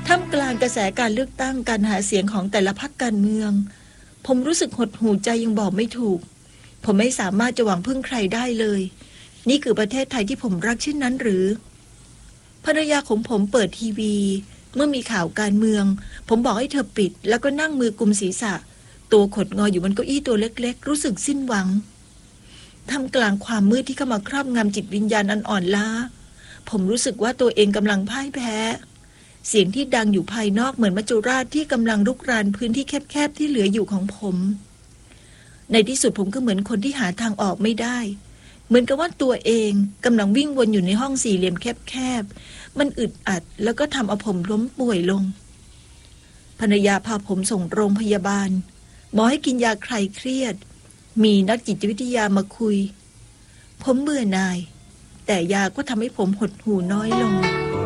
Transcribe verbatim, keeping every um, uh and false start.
ท่ามกลางกระแสการเลือกตั้งการหาเสียงของแต่ละพรรคการเมืองผมรู้สึกหดหู่ใจยังบอกไม่ถูกผมไม่สามารถจะหวังพึ่งใครได้เลยนี่คือประเทศไทยที่ผมรักเช่นนั้นหรือภรรยาของผมเปิดทีวีเมื่อมีข่าวการเมืองผมบอกให้เธอปิดแล้วก็นั่งมือกุมศีรษะตัวขดงออยู่บนเก้าอี้ตัวเล็กๆรู้สึกสิ้นหวังท่ามกลางความมืดที่เข้ามาครอบงำจิตวิญญาณอันอ่อนล้าผมรู้สึกว่าตัวเองกำลังพ่ายแพ้เสียงที่ดังอยู่ภายนอกเหมือนมัจจุราชที่กำลังรุกรานพื้นที่แคบๆที่เหลืออยู่ของผมในที่สุดผมก็เหมือนคนที่หาทางออกไม่ได้เหมือนกับว่าตัวเองกำลังวิ่งวนอยู่ในห้องสี่เหลี่ยมแคบๆมันอึดอัดแล้วก็ทำเอาผมล้มป่วยลงภรรยาพาผมส่งโรงพยาบาลหมอให้กินยาคลายเครียดมีนักจิตวิทยามาคุยผมเบื่อหน่ายแต่ยาก็ทำให้ผมหดหู่น้อยลง